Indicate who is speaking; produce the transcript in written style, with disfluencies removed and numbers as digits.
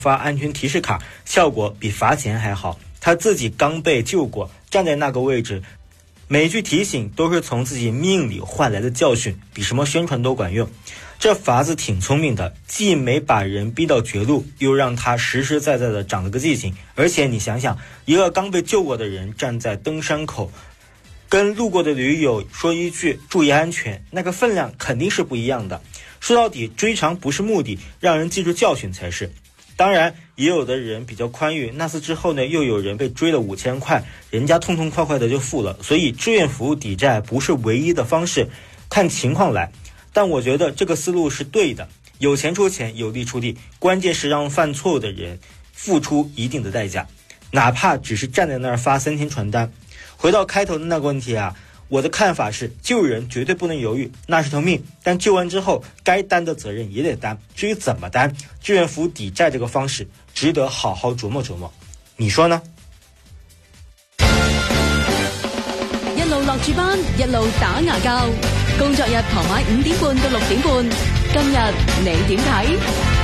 Speaker 1: 发安全提示卡，效果比罚钱还好。他自己刚被救过，站在那个位置，每句提醒都是从自己命里换来的教训，比什么宣传都管用。这法子挺聪明的，既没把人逼到绝路，又让他实实在在的长了个记性。而且你想想，一个刚被救过的人站在登山口，跟路过的驴友说一句注意安全，那个分量肯定是不一样的。说到底，追偿不是目的，让人记住教训才是。当然也有的人比较宽裕，那次之后呢，又有人被追了5000块，人家痛痛快快的就付了。所以志愿服务抵债不是唯一的方式，看情况来。但我觉得这个思路是对的，有钱出钱，有力出力，关键是让犯错误的人付出一定的代价，哪怕只是站在那儿发3天传单。回到开头的那个问题啊，我的看法是，救人绝对不能犹豫，那是条命，但救完之后该担的责任也得担。至于怎么担，志愿服务抵债这个方式值得好好琢磨琢磨，你说呢？
Speaker 2: 一路落住班，一路打牙膠，工作日傍晚5點半到6點半，今日你點睇？